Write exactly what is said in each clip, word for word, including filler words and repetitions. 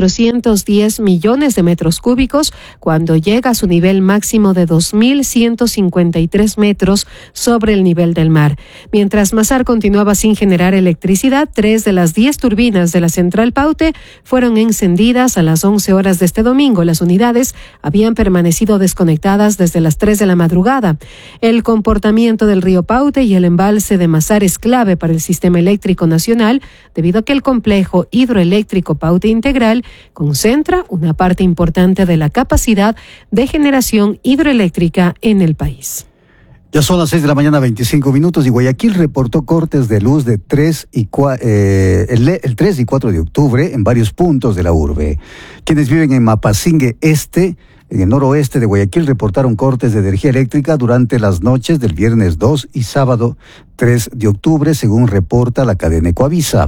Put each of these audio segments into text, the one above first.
cuatrocientos diez millones de metros cúbicos cuando llega a su nivel máximo de dos mil ciento cincuenta y tres metros sobre el nivel del mar. Mientras Masar continuaba sin generar electricidad, tres de las diez turbinas de la central Paute fueron encendidas a las once horas de este domingo. Las unidades habían permanecido desconectadas desde las tres de la madrugada. El comportamiento del río Paute y el embalse de Masar es clave para el sistema eléctrico nacional, debido a que el complejo hidroeléctrico Paute Integral concentra una parte importante de la capacidad de generación hidroeléctrica en el país. Ya son las seis de la mañana, veinticinco minutos, y Guayaquil reportó cortes de luz de tres y cua, eh, el, el tres y cuatro de octubre en varios puntos de la urbe. Quienes viven en Mapasingue Este, en el noroeste de Guayaquil, reportaron cortes de energía eléctrica durante las noches del viernes dos y sábado tres de octubre, según reporta la cadena Ecoavisa.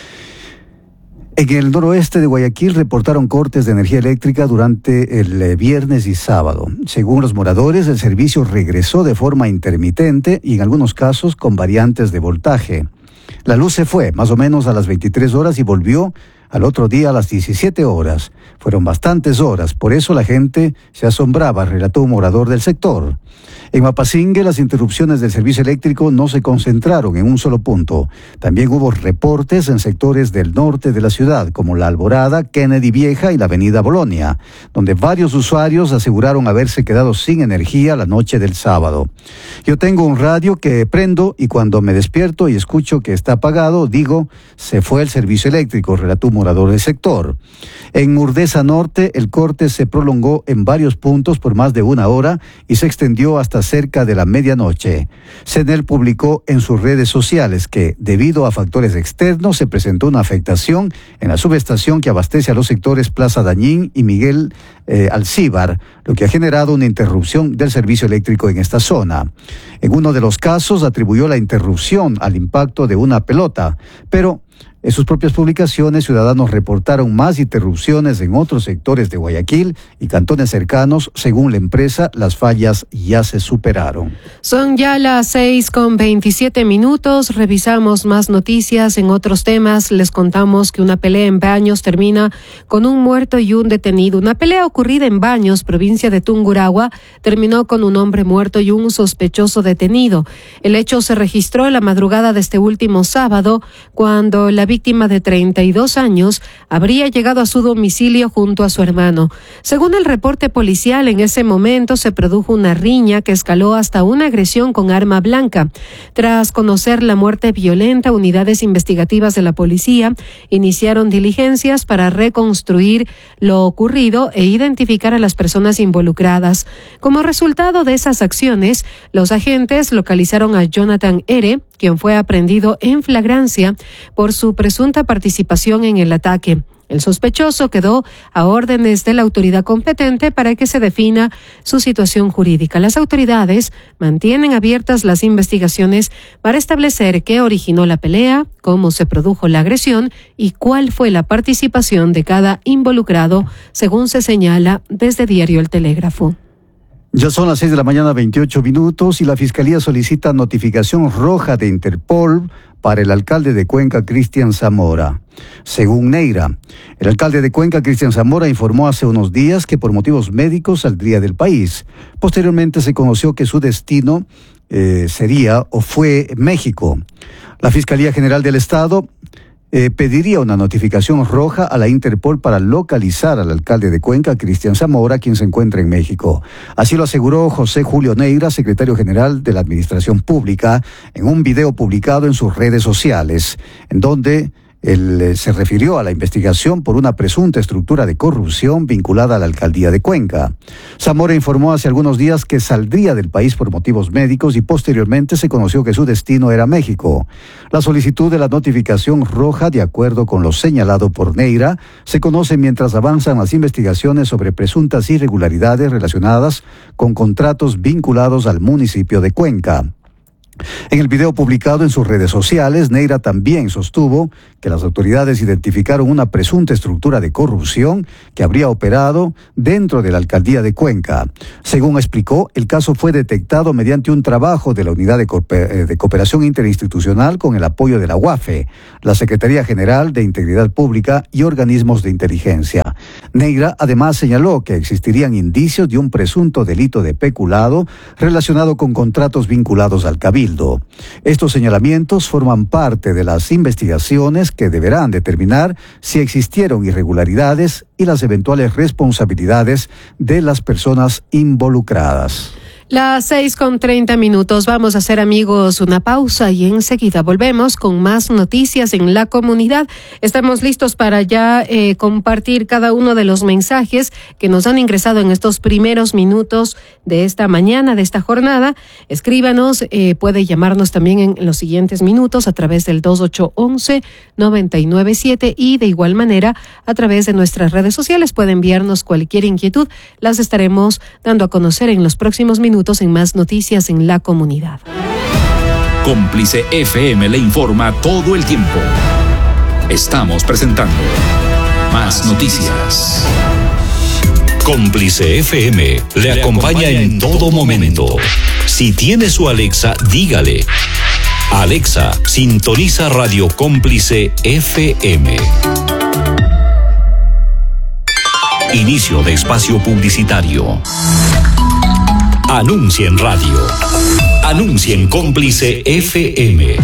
En el noroeste de Guayaquil reportaron cortes de energía eléctrica durante el eh, viernes y sábado. Según los moradores, el servicio regresó de forma intermitente y en algunos casos con variantes de voltaje. La luz se fue más o menos a las veintitrés horas y volvió al otro día a las diecisiete horas. Fueron bastantes horas, por eso la gente se asombraba, relató un morador del sector. En Mapasingue, las interrupciones del servicio eléctrico no se concentraron en un solo punto. También hubo reportes en sectores del norte de la ciudad, como La Alborada, Kennedy Vieja y la avenida Bolonia, donde varios usuarios aseguraron haberse quedado sin energía la noche del sábado. Yo tengo un radio que prendo y cuando me despierto y escucho que está apagado, digo, se fue el servicio eléctrico, relató un morador del sector. En Urdesa Norte, el corte se prolongó en varios puntos por más de una hora y se extendió hasta cerca de la medianoche. CENEL publicó en sus redes sociales que, debido a factores externos, se presentó una afectación en la subestación que abastece a los sectores Plaza Dañín y Miguel eh, Alcíbar, lo que ha generado una interrupción del servicio eléctrico en esta zona. En uno de los casos atribuyó la interrupción al impacto de una pelota, pero en sus propias publicaciones, ciudadanos reportaron más interrupciones en otros sectores de Guayaquil y cantones cercanos. Según la empresa, las fallas ya se superaron. Son ya las seis con veintisiete minutos. Revisamos más noticias. En otros temas, les contamos que una pelea en Baños termina con un muerto y un detenido. Una pelea ocurrida en Baños, provincia de Tungurahua, terminó con un hombre muerto y un sospechoso detenido. El hecho se registró en la madrugada de este último sábado, cuando la víctima de treinta y dos años habría llegado a su domicilio junto a su hermano. Según el reporte policial, en ese momento se produjo una riña que escaló hasta una agresión con arma blanca. Tras conocer la muerte violenta, unidades investigativas de la policía iniciaron diligencias para reconstruir lo ocurrido e identificar a las personas involucradas. Como resultado de esas acciones, los agentes localizaron a Jonathan R., quien fue aprehendido en flagrancia por su presunta participación en el ataque. El sospechoso quedó a órdenes de la autoridad competente para que se defina su situación jurídica. Las autoridades mantienen abiertas las investigaciones para establecer qué originó la pelea, cómo se produjo la agresión y cuál fue la participación de cada involucrado, según se señala desde Diario El Telégrafo. Ya son las seis de la mañana, veintiocho minutos, y la Fiscalía solicita notificación roja de Interpol para el alcalde de Cuenca, Cristian Zamora. Según Neira, el alcalde de Cuenca, Cristian Zamora, informó hace unos días que por motivos médicos saldría del país. Posteriormente se conoció que su destino eh, sería o fue México. La Fiscalía General del Estado Eh, pediría una notificación roja a la Interpol para localizar al alcalde de Cuenca, Cristian Zamora, quien se encuentra en México. Así lo aseguró José Julio Neira, secretario general de la Administración Pública, en un video publicado en sus redes sociales, en donde él eh, se refirió a la investigación por una presunta estructura de corrupción vinculada a la alcaldía de Cuenca. Zamora informó hace algunos días que saldría del país por motivos médicos y posteriormente se conoció que su destino era México. La solicitud de la notificación roja, de acuerdo con lo señalado por Neira, se conoce mientras avanzan las investigaciones sobre presuntas irregularidades relacionadas con contratos vinculados al municipio de Cuenca. En el video publicado en sus redes sociales, Neira también sostuvo que las autoridades identificaron una presunta estructura de corrupción que habría operado dentro de la alcaldía de Cuenca. Según explicó, el caso fue detectado mediante un trabajo de la Unidad de, Cooper- de Cooperación Interinstitucional con el apoyo de la U A F E, la Secretaría General de Integridad Pública y organismos de inteligencia. Neira además señaló que existirían indicios de un presunto delito de peculado relacionado con contratos vinculados al Cabildo. Estos señalamientos forman parte de las investigaciones que deberán determinar si existieron irregularidades y las eventuales responsabilidades de las personas involucradas. Las seis con treinta minutos. Vamos a hacer, amigos, una pausa y enseguida volvemos con más noticias en la comunidad. Estamos listos para ya eh, compartir cada uno de los mensajes que nos han ingresado en estos primeros minutos de esta mañana, de esta jornada. Escríbanos, eh, puede llamarnos también en, en los siguientes minutos a través del dos ocho once, noventa y nueve siete y de igual manera a través de nuestras redes sociales puede enviarnos cualquier inquietud. Las estaremos dando a conocer en los próximos minutos en más noticias en la comunidad. Cómplice F M le informa todo el tiempo. Estamos presentando Más Noticias. Cómplice F M le acompaña en todo momento. Si tiene su Alexa, dígale: Alexa, sintoniza Radio Cómplice F M. Inicio de espacio publicitario. Anuncia en radio. Anuncia en Cómplice F M.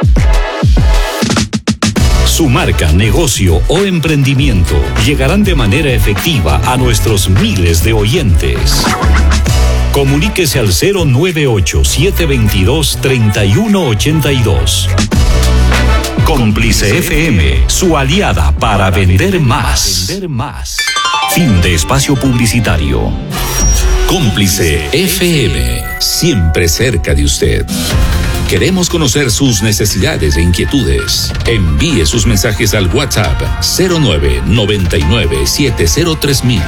Su marca, negocio o emprendimiento llegarán de manera efectiva a nuestros miles de oyentes. Comuníquese al cero nueve ocho, siete dos dos, tres uno ocho dos. Cómplice F M, su aliada para vender más. Vender más. Fin de espacio publicitario. Cómplice F M, siempre cerca de usted. Queremos conocer sus necesidades e inquietudes. Envíe sus mensajes al WhatsApp cero nueve, noventa y nueve, siete cero tres mil.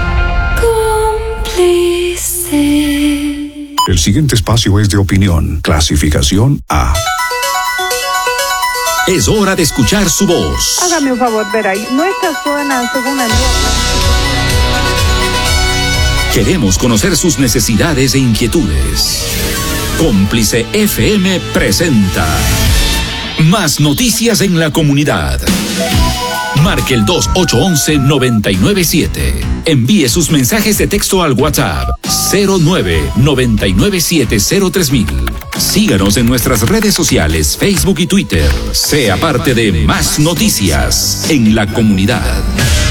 Cómplice. El siguiente espacio es de opinión. Clasificación A. Es hora de escuchar su voz. Hágame un favor, ver ahí. Nuestra zona, según el Queremos conocer sus necesidades e inquietudes. Cómplice F M presenta Más Noticias en la Comunidad. Marque el dos ocho once, noventa y nueve siete. Envíe sus mensajes de texto al WhatsApp cero nueve, noventa y nueve siete cero tres mil. Síganos en nuestras redes sociales, Facebook y Twitter. Sea parte de Más Noticias en la Comunidad.